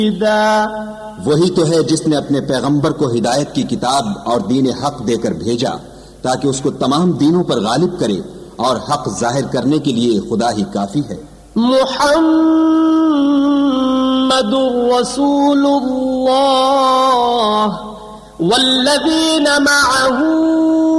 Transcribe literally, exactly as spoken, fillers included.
वही तो है जिसने अपने पैगंबर को हिदायत की किताब और दीन हक देकर भेजा ताकि उसको तमाम दीनों पर गालिब करे, और हक जाहिर करने के लिए खुदा ही काफी है। मुहम्मदुर रसूलुल्लाह वल्लज़ीना मअहू